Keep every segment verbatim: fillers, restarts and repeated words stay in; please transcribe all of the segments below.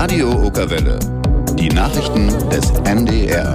Radio Okerwelle. Die Nachrichten des N D R.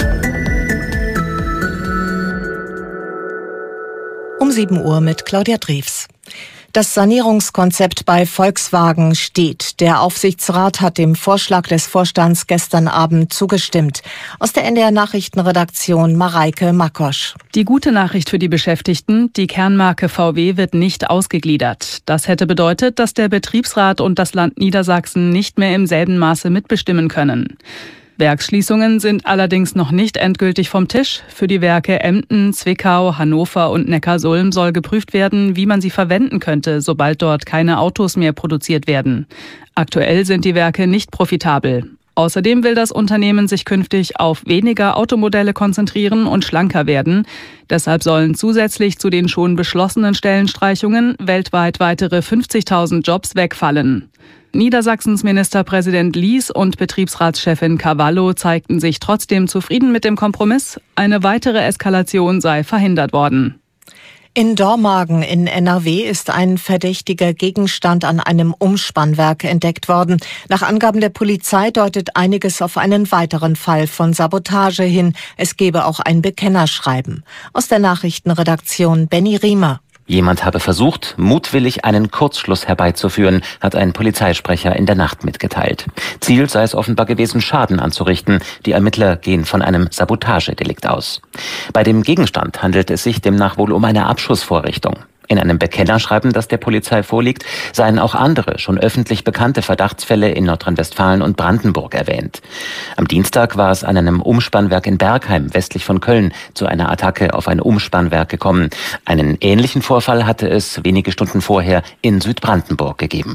Um sieben Uhr mit Claudia Drews. Das Sanierungskonzept bei Volkswagen steht. Der Aufsichtsrat hat dem Vorschlag des Vorstands gestern Abend zugestimmt. Aus der N D R-Nachrichtenredaktion Mareike Makosch. Die gute Nachricht für die Beschäftigten: Die Kernmarke V W wird nicht ausgegliedert. Das hätte bedeutet, dass der Betriebsrat und das Land Niedersachsen nicht mehr im selben Maße mitbestimmen können. Werksschließungen sind allerdings noch nicht endgültig vom Tisch. Für die Werke Emden, Zwickau, Hannover und Neckarsulm soll geprüft werden, wie man sie verwenden könnte, sobald dort keine Autos mehr produziert werden. Aktuell sind die Werke nicht profitabel. Außerdem will das Unternehmen sich künftig auf weniger Automodelle konzentrieren und schlanker werden. Deshalb sollen zusätzlich zu den schon beschlossenen Stellenstreichungen weltweit weitere fünfzigtausend Jobs wegfallen. Niedersachsens Ministerpräsident Lies und Betriebsratschefin Cavallo zeigten sich trotzdem zufrieden mit dem Kompromiss. Eine weitere Eskalation sei verhindert worden. In Dormagen in N R W ist ein verdächtiger Gegenstand an einem Umspannwerk entdeckt worden. Nach Angaben der Polizei deutet einiges auf einen weiteren Fall von Sabotage hin. Es gebe auch ein Bekennerschreiben. Aus der Nachrichtenredaktion Benny Riemer. Jemand habe versucht, mutwillig einen Kurzschluss herbeizuführen, hat ein Polizeisprecher in der Nacht mitgeteilt. Ziel sei es offenbar gewesen, Schaden anzurichten. Die Ermittler gehen von einem Sabotagedelikt aus. Bei dem Gegenstand handelt es sich demnach wohl um eine Abschussvorrichtung. In einem Bekennerschreiben, das der Polizei vorliegt, seien auch andere, schon öffentlich bekannte Verdachtsfälle in Nordrhein-Westfalen und Brandenburg erwähnt. Am Dienstag war es an einem Umspannwerk in Bergheim, westlich von Köln, zu einer Attacke auf ein Umspannwerk gekommen. Einen ähnlichen Vorfall hatte es wenige Stunden vorher in Südbrandenburg gegeben.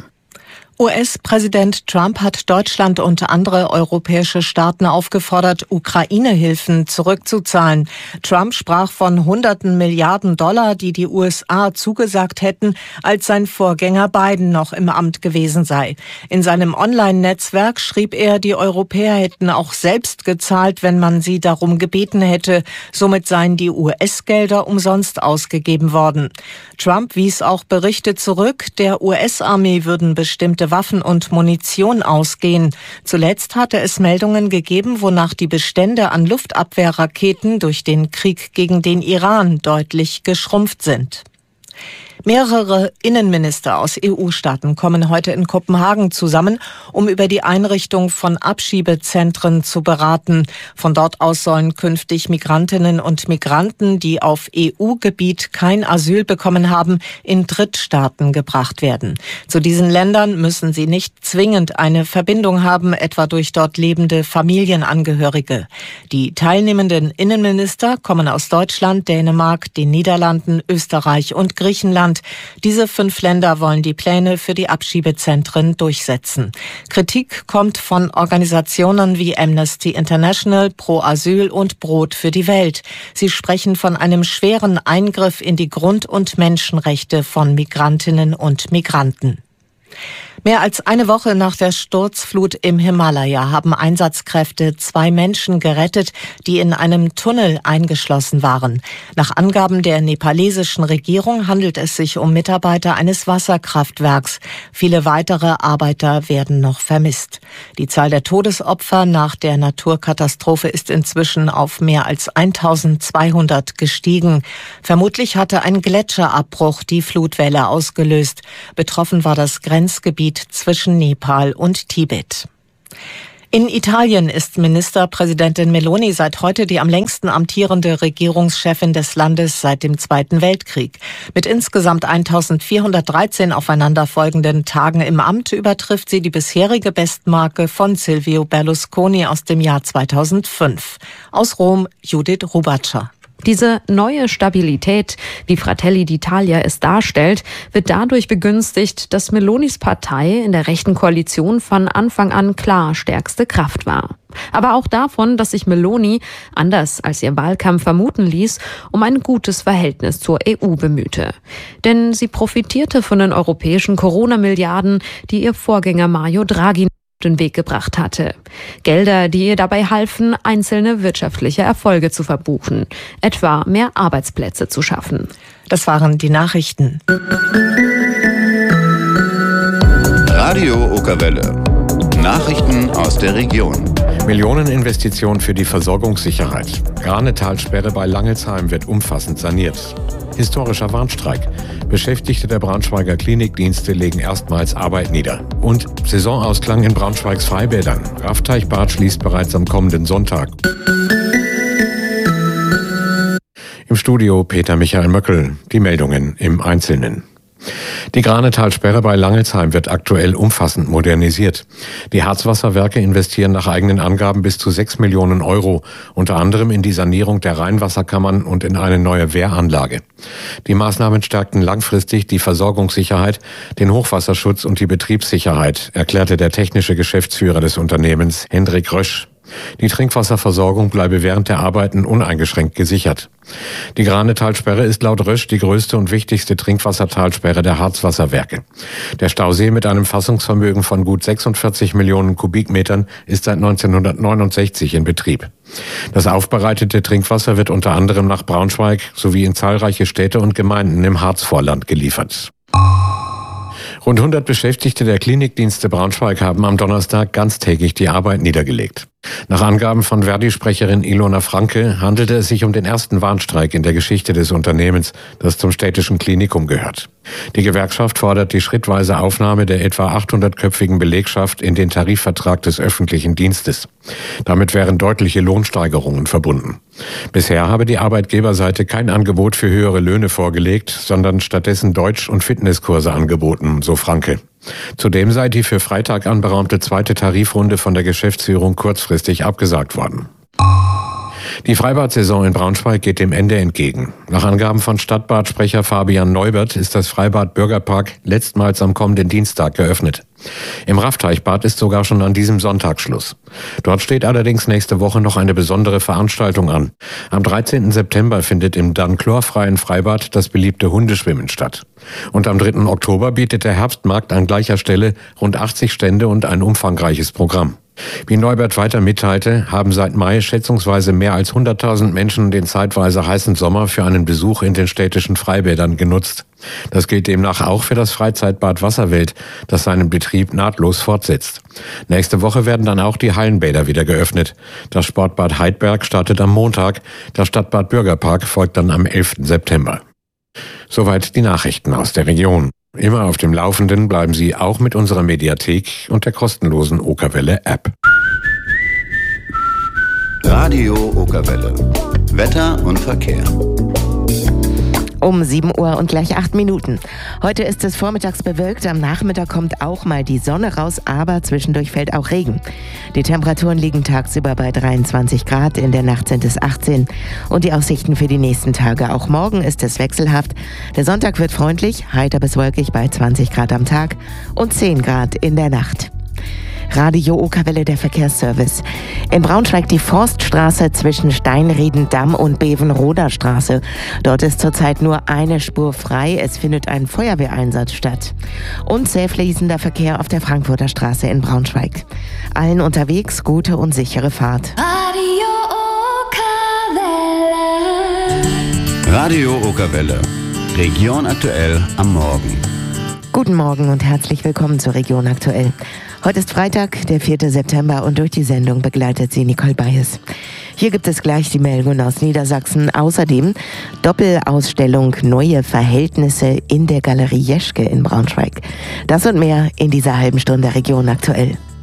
U S-Präsident Trump hat Deutschland und andere europäische Staaten aufgefordert, Ukraine-Hilfen zurückzuzahlen. Trump sprach von hunderten Milliarden Dollar, die die U S A zugesagt hätten, als sein Vorgänger Biden noch im Amt gewesen sei. In seinem Online-Netzwerk schrieb er, die Europäer hätten auch selbst gezahlt, wenn man sie darum gebeten hätte. Somit seien die U S-Gelder umsonst ausgegeben worden. Trump wies auch Berichte zurück, der U S-Armee würden bestimmte Waffen und Munition ausgehen. Zuletzt hatte es Meldungen gegeben, wonach die Bestände an Luftabwehrraketen durch den Krieg gegen den Iran deutlich geschrumpft sind. Mehrere Innenminister aus E U-Staaten kommen heute in Kopenhagen zusammen, um über die Einrichtung von Abschiebezentren zu beraten. Von dort aus sollen künftig Migrantinnen und Migranten, die auf E U-Gebiet kein Asyl bekommen haben, in Drittstaaten gebracht werden. Zu diesen Ländern müssen sie nicht zwingend eine Verbindung haben, etwa durch dort lebende Familienangehörige. Die teilnehmenden Innenminister kommen aus Deutschland, Dänemark, den Niederlanden, Österreich und Griechenland. Diese fünf Länder wollen die Pläne für die Abschiebezentren durchsetzen. Kritik kommt von Organisationen wie Amnesty International, Pro Asyl und Brot für die Welt. Sie sprechen von einem schweren Eingriff in die Grund- und Menschenrechte von Migrantinnen und Migranten. Mehr als eine Woche nach der Sturzflut im Himalaya haben Einsatzkräfte zwei Menschen gerettet, die in einem Tunnel eingeschlossen waren. Nach Angaben der nepalesischen Regierung handelt es sich um Mitarbeiter eines Wasserkraftwerks. Viele weitere Arbeiter werden noch vermisst. Die Zahl der Todesopfer nach der Naturkatastrophe ist inzwischen auf mehr als eintausendzweihundert gestiegen. Vermutlich hatte ein Gletscherabbruch die Flutwelle ausgelöst. Betroffen war das Grenzgebiet zwischen Nepal und Tibet. In Italien ist Ministerpräsidentin Meloni seit heute die am längsten amtierende Regierungschefin des Landes seit dem Zweiten Weltkrieg. Mit insgesamt eintausendvierhundertdreizehn aufeinanderfolgenden Tagen im Amt übertrifft sie die bisherige Bestmarke von Silvio Berlusconi aus dem Jahr zweitausendfünf. Aus Rom, Judith Rubatscher. Diese neue Stabilität, wie Fratelli d'Italia es darstellt, wird dadurch begünstigt, dass Melonis Partei in der rechten Koalition von Anfang an klar stärkste Kraft war. Aber auch davon, dass sich Meloni, anders als ihr Wahlkampf vermuten ließ, um ein gutes Verhältnis zur E U bemühte. Denn sie profitierte von den europäischen Corona-Milliarden, die ihr Vorgänger Mario Draghi den Weg gebracht hatte. Gelder, die ihr dabei halfen, einzelne wirtschaftliche Erfolge zu verbuchen, etwa mehr Arbeitsplätze zu schaffen. Das waren die Nachrichten. Radio Okerwelle. Nachrichten aus der Region. Millioneninvestition für die Versorgungssicherheit. Granetalsperre bei Langelsheim wird umfassend saniert. Historischer Warnstreik. Beschäftigte der Braunschweiger Klinikdienste legen erstmals Arbeit nieder. Und Saisonausklang in Braunschweigs Freibädern. Raffteichbad schließt bereits am kommenden Sonntag. Im Studio Peter Michael Möckel. Die Meldungen im Einzelnen. Die Granetalsperre bei Langelsheim wird aktuell umfassend modernisiert. Die Harzwasserwerke investieren nach eigenen Angaben bis zu sechs Millionen Euro, unter anderem in die Sanierung der Rheinwasserkammern und in eine neue Wehranlage. Die Maßnahmen stärkten langfristig die Versorgungssicherheit, den Hochwasserschutz und die Betriebssicherheit, erklärte der technische Geschäftsführer des Unternehmens, Hendrik Rösch. Die Trinkwasserversorgung bleibe während der Arbeiten uneingeschränkt gesichert. Die Granetalsperre ist laut Rösch die größte und wichtigste Trinkwassertalsperre der Harzwasserwerke. Der Stausee mit einem Fassungsvermögen von gut sechsundvierzig Millionen Kubikmetern ist seit neunzehnhundertneunundsechzig in Betrieb. Das aufbereitete Trinkwasser wird unter anderem nach Braunschweig sowie in zahlreiche Städte und Gemeinden im Harzvorland geliefert. Rund hundert Beschäftigte der Klinikdienste Braunschweig haben am Donnerstag ganztägig die Arbeit niedergelegt. Nach Angaben von Verdi-Sprecherin Ilona Franke handelte es sich um den ersten Warnstreik in der Geschichte des Unternehmens, das zum städtischen Klinikum gehört. Die Gewerkschaft fordert die schrittweise Aufnahme der etwa achthundertköpfigen Belegschaft in den Tarifvertrag des öffentlichen Dienstes. Damit wären deutliche Lohnsteigerungen verbunden. Bisher habe die Arbeitgeberseite kein Angebot für höhere Löhne vorgelegt, sondern stattdessen Deutsch- und Fitnesskurse angeboten, so Franke. Zudem sei die für Freitag anberaumte zweite Tarifrunde von der Geschäftsführung kurzfristig abgesagt worden. Die Freibad-Saison in Braunschweig geht dem Ende entgegen. Nach Angaben von Stadtbadsprecher Fabian Neubert ist das Freibad Bürgerpark letztmals am kommenden Dienstag geöffnet. Im Raffteichbad ist sogar schon an diesem Sonntag Schluss. Dort steht allerdings nächste Woche noch eine besondere Veranstaltung an. Am dreizehnten September findet im dann chlorfreien Freibad das beliebte Hundeschwimmen statt. Und am dritten Oktober bietet der Herbstmarkt an gleicher Stelle rund achtzig Stände und ein umfangreiches Programm. Wie Neubert weiter mitteilte, haben seit Mai schätzungsweise mehr als hunderttausend Menschen den zeitweise heißen Sommer für einen Besuch in den städtischen Freibädern genutzt. Das gilt demnach auch für das Freizeitbad Wasserwelt, das seinen Betrieb nahtlos fortsetzt. Nächste Woche werden dann auch die Hallenbäder wieder geöffnet. Das Sportbad Heidberg startet am Montag, das Stadtbad Bürgerpark folgt dann am elften September. Soweit die Nachrichten aus der Region. Immer auf dem Laufenden bleiben Sie auch mit unserer Mediathek und der kostenlosen Okerwelle-App. Radio Okerwelle. Wetter und Verkehr. Um sieben Uhr und gleich acht Minuten. Heute ist es vormittags bewölkt, am Nachmittag kommt auch mal die Sonne raus, aber zwischendurch fällt auch Regen. Die Temperaturen liegen tagsüber bei dreiundzwanzig Grad, in der Nacht sind es achtzehn. Und die Aussichten für die nächsten Tage. Auch morgen ist es wechselhaft. Der Sonntag wird freundlich, heiter bis wolkig bei zwanzig Grad am Tag und zehn Grad in der Nacht. Radio Okerwelle, der Verkehrsservice. In Braunschweig die Forststraße zwischen Steinriedendamm und Bevenroder Straße. Dort ist zurzeit nur eine Spur frei. Es findet ein Feuerwehreinsatz statt. Und sehr fließender Verkehr auf der Frankfurter Straße in Braunschweig. Allen unterwegs gute und sichere Fahrt. Radio Okerwelle. Radio Okerwelle. Region aktuell am Morgen. Guten Morgen und herzlich willkommen zur Region aktuell. Heute ist Freitag, der vierte September und durch die Sendung begleitet sie Nicole Bayes. Hier gibt es gleich die Meldungen aus Niedersachsen. Außerdem Doppelausstellung Neue Verhältnisse in der Galerie Jeschke in Braunschweig. Das und mehr in dieser halben Stunde Region aktuell.